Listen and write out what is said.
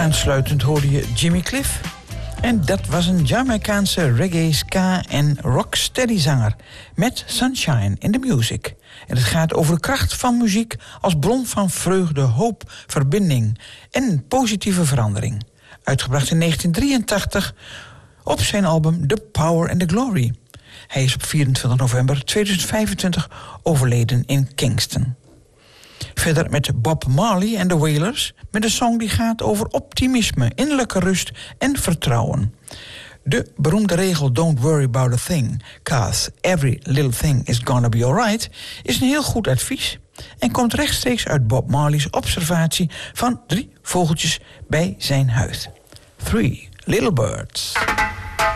Aansluitend hoorde je Jimmy Cliff. En dat was een Jamaicaanse reggae, ska en rocksteady zanger met Sunshine in the Music. En het gaat over de kracht van muziek als bron van vreugde, hoop, verbinding en positieve verandering. Uitgebracht in 1983 op zijn album The Power and the Glory. Hij is op 24 november 2025 overleden in Kingston. Verder met Bob Marley en de Wailers met een song die gaat over optimisme, innerlijke rust en vertrouwen. De beroemde regel Don't worry about a thing, 'cause every little thing is gonna be alright is een heel goed advies en komt rechtstreeks uit Bob Marley's observatie van 3 vogeltjes bij zijn huis. 3 little birds.